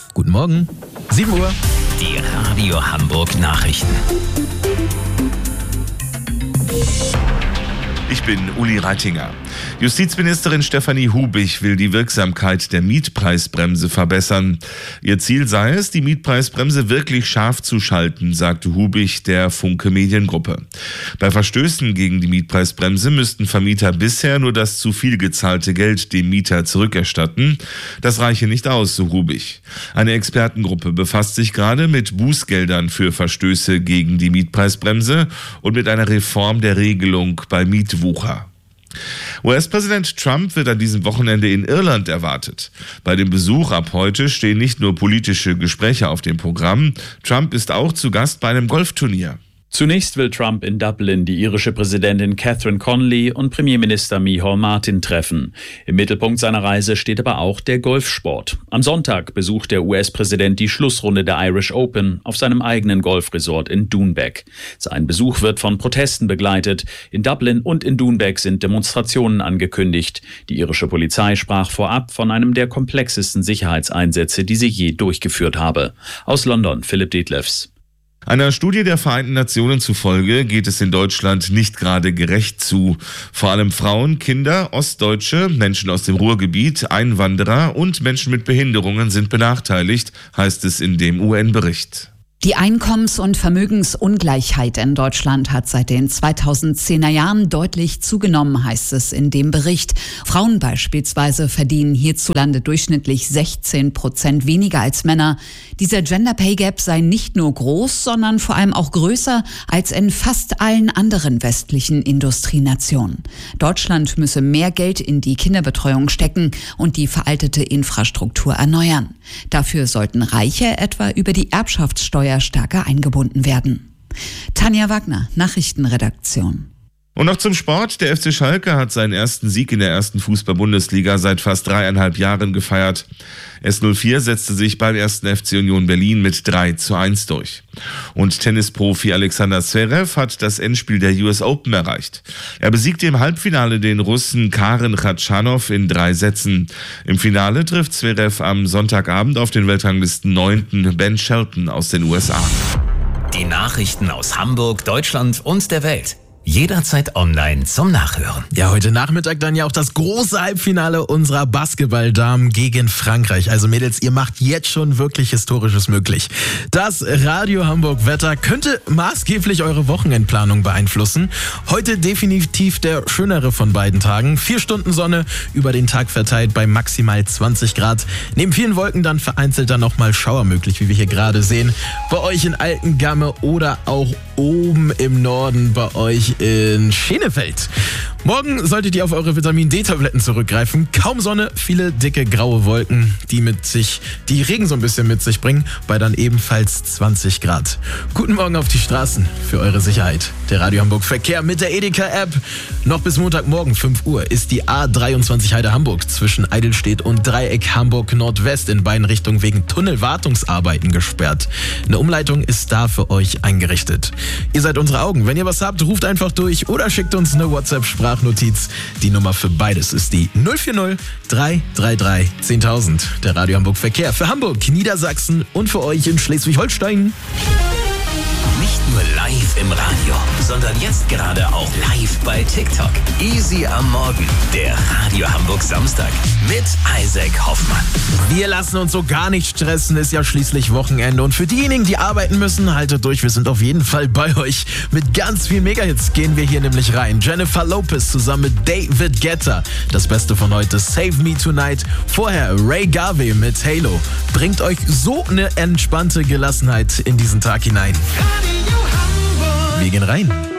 Guten Morgen. 7 Uhr. Die Radio Hamburg Nachrichten. Ich bin Uli Reitinger. Justizministerin Stefanie Hubich will die Wirksamkeit der Mietpreisbremse verbessern. Ihr Ziel sei es, die Mietpreisbremse wirklich scharf zu schalten, sagte Hubich der Funke Mediengruppe. Bei Verstößen gegen die Mietpreisbremse müssten Vermieter bisher nur das zu viel gezahlte Geld dem Mieter zurückerstatten. Das reiche nicht aus, so Hubich. Eine Expertengruppe befasst sich gerade mit Bußgeldern für Verstöße gegen die Mietpreisbremse und mit einer Reform der Regelung bei Mietwucher. US-Präsident Trump wird an diesem Wochenende in Irland erwartet. Bei dem Besuch ab heute stehen nicht nur politische Gespräche auf dem Programm. Trump ist auch zu Gast bei einem Golfturnier. Zunächst will Trump in Dublin die irische Präsidentin Catherine Connolly und Premierminister Micheál Martin treffen. Im Mittelpunkt seiner Reise steht aber auch der Golfsport. Am Sonntag besucht der US-Präsident die Schlussrunde der Irish Open auf seinem eigenen Golfresort in Doonbeg. Sein Besuch wird von Protesten begleitet. In Dublin und in Doonbeg sind Demonstrationen angekündigt. Die irische Polizei sprach vorab von einem der komplexesten Sicherheitseinsätze, die sie je durchgeführt habe. Aus London, Philipp Detlefs. Einer Studie der Vereinten Nationen zufolge geht es in Deutschland nicht gerade gerecht zu. Vor allem Frauen, Kinder, Ostdeutsche, Menschen aus dem Ruhrgebiet, Einwanderer und Menschen mit Behinderungen sind benachteiligt, heißt es in dem UN-Bericht. Die Einkommens- und Vermögensungleichheit in Deutschland hat seit den 2010er Jahren deutlich zugenommen, heißt es in dem Bericht. Frauen beispielsweise verdienen hierzulande durchschnittlich 16% weniger als Männer. Dieser Gender Pay Gap sei nicht nur groß, sondern vor allem auch größer als in fast allen anderen westlichen Industrienationen. Deutschland müsse mehr Geld in die Kinderbetreuung stecken und die veraltete Infrastruktur erneuern. Dafür sollten Reiche etwa über die Erbschaftssteuer stärker eingebunden werden. Tanja Wagner, Nachrichtenredaktion. Und noch zum Sport. Der FC Schalke hat seinen ersten Sieg in der ersten Fußball-Bundesliga seit fast 3,5 Jahren gefeiert. S04 setzte sich beim ersten FC Union Berlin mit 3:1 durch. Und Tennisprofi Alexander Zverev hat das Endspiel der US Open erreicht. Er besiegte im Halbfinale den Russen Karen Khachanov in 3 Sätzen. Im Finale trifft Zverev am Sonntagabend auf den Weltranglisten 9. Ben Shelton aus den USA. Die Nachrichten aus Hamburg, Deutschland und der Welt. Jederzeit online zum Nachhören. Ja, heute Nachmittag dann ja auch das große Halbfinale unserer Basketballdamen gegen Frankreich. Also Mädels, ihr macht jetzt schon wirklich Historisches möglich. Das Radio Hamburg Wetter könnte maßgeblich eure Wochenendplanung beeinflussen. Heute definitiv der schönere von beiden Tagen. 4 Stunden Sonne über den Tag verteilt bei maximal 20 Grad. Neben vielen Wolken dann vereinzelt dann nochmal Schauer möglich, wie wir hier gerade sehen. Bei euch in Altengamme oder auch oben im Norden bei euch in Schenefeld. Morgen solltet ihr auf eure Vitamin-D-Tabletten zurückgreifen. Kaum Sonne, viele dicke graue Wolken, die Regen so ein bisschen mit sich bringen, bei dann ebenfalls 20 Grad. Guten Morgen auf die Straßen für eure Sicherheit. Der Radio Hamburg Verkehr mit der Edeka-App. Noch bis Montagmorgen 5 Uhr ist die A23 Heide Hamburg zwischen Eidelstedt und Dreieck Hamburg Nordwest in beiden Richtungen wegen Tunnelwartungsarbeiten gesperrt. Eine Umleitung ist da für euch eingerichtet. Ihr seid unsere Augen. Wenn ihr was habt, ruft einfach durch oder schickt uns eine WhatsApp-Sprachnotiz. Die Nummer für beides ist die 040 333 10.000. Der Radio Hamburg Verkehr für Hamburg, Niedersachsen und für euch in Schleswig-Holstein. Nicht nur live im Radio, sondern jetzt gerade auch live bei TikTok. Easy am Morgen, der Radio Hamburg Samstag mit Isaac Hoffmann. Wir lassen uns so gar nicht stressen, ist ja schließlich Wochenende. Und für diejenigen, die arbeiten müssen, haltet durch, wir sind auf jeden Fall bei euch. Mit ganz vielen Megahits gehen wir hier nämlich rein. Jennifer Lopez zusammen mit David Guetta. Das Beste von heute, Save Me Tonight. Vorher Ray Garvey mit Halo. Bringt euch so eine entspannte Gelassenheit in diesen Tag hinein. Wir gehen rein.